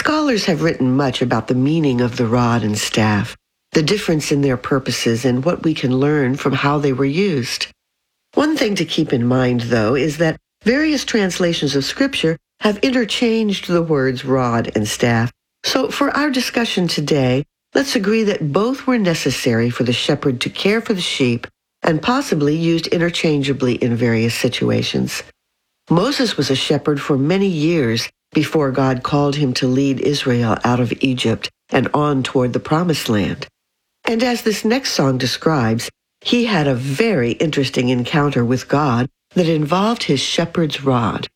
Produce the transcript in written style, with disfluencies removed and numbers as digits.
Scholars have written much about the meaning of the rod and staff, the difference in their purposes, and what we can learn from how they were used. One thing to keep in mind, though, is that various translations of Scripture have interchanged the words rod and staff. So for our discussion today, let's agree that both were necessary for the shepherd to care for the sheep and possibly used interchangeably in various situations. Moses was a shepherd for many years before God called him to lead Israel out of Egypt and on toward the Promised Land. And as this next song describes, he had a very interesting encounter with God that involved his shepherd's rod.